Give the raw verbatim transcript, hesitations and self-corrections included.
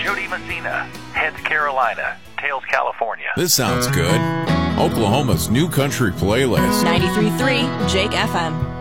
Jody Messina, Heads Carolina, Tails California. This sounds good. Oklahoma's new country playlist. ninety-three point three Jake F M.